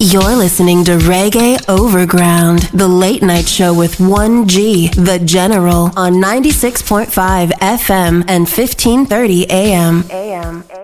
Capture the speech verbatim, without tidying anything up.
You're listening to Reggae Overground, the late night show with one G, The General, on ninety-six point five F M and fifteen thirty A M. A M.